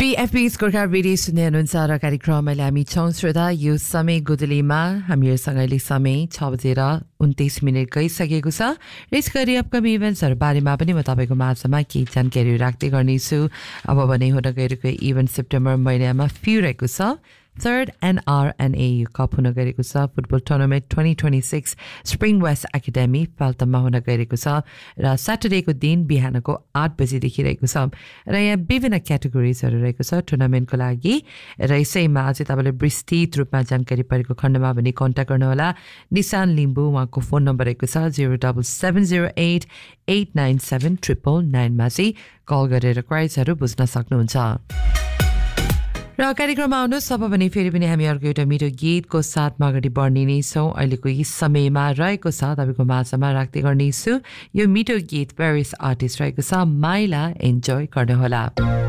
BFB's Gorkha radio सुन्ने हुनुहुन्छ र कार्यक्रममा हामी छौं श्रोता यो समय गुदलीमा हामीहरूसँग अहिले समय 6:29 गइसकेको छ। यसगरी अपकमिङ इभेन्ट्सहरु बारेमा पनि म तपाईको माझमा केही जानकारी राख्दै गर्नेछु। अब भने हुन गइरहेको इभेन्ट सेप्टेम्बर महिनामा फिरेको छ। Third NRNAU Cup हुन गएको छ। Football tournament 2026 spring West academy पाल्तममा हुन गएको छ र सैटरडेको दिन बिहानको 8 बजेदेखि रहेको छ र यहाँ विभिन्न क्याटेगोरिजहरु रहेको छ टुर्नामेन्टको लागि र यसैमा चाहिँ तपाईले विस्तृत रूपमा जानकारी परेको खण्डमा भने कन्ट्याक्ट गर्नु होला। निशान लिम्बू उहाँको फोन नम्बर रहेको छ 07708 897 मा चाहिँ कल गरेर क्वाइजहरु बुझ्न सक्नुहुन्छ। र कार्यक्रममा आउनुहोस् अब भने फेरि पनि हामी अर्को एउटा मिठो गीतको साथमा अगाडि बढ्ने नै छौं। अहिलेको यी समयमा रहेको छ तपाईको माझमा राख्दै गर्नेछु यो मिठो गीत पेरिस आर्टिस्ट रहेको छ माइला एन्जॉय गर्नुहोला।